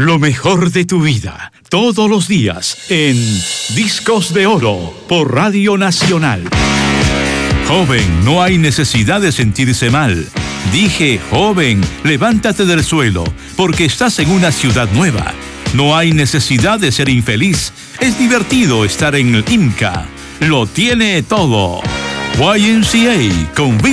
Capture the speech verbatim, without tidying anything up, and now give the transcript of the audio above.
Lo mejor de tu vida, todos los días, en Discos de Oro, por Radio Nacional. Joven, no hay necesidad de sentirse mal. Dije, joven, levántate del suelo, porque estás en una ciudad nueva. No hay necesidad de ser infeliz. Es divertido estar en el IMCA. Lo tiene todo. Y M C A con